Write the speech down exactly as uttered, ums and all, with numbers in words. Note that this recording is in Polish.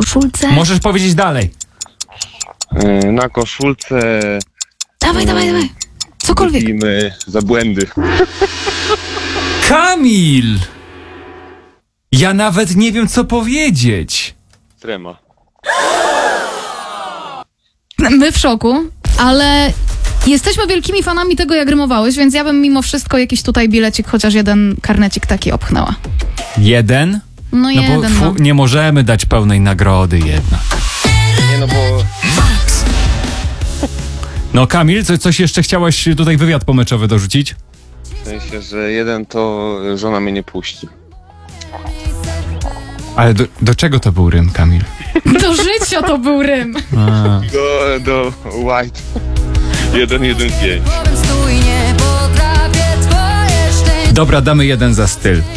koszulce. Możesz powiedzieć dalej. Yy, na koszulce Dawaj, dawaj, dawaj. Cokolwiek. wypijmy za błędy. Kamil! Ja nawet nie wiem, co powiedzieć. Trema. My w szoku, ale jesteśmy wielkimi fanami tego, jak rymowałeś, więc ja bym mimo wszystko jakiś tutaj bilecik, chociaż jeden karnecik taki opchnęła. Jeden? No, No jeden, bo fu, no. nie możemy dać pełnej nagrody jednak. Nie no bo... No Kamil, co, coś jeszcze chciałeś tutaj wywiad pomeczowy dorzucić? W sensie, że jeden to żona mnie nie puści. Ale do, do czego to był rym, Kamil? Do życia to był rym. A. Do, do White. jeden jeden pięć. Dobra, damy jeden za styl.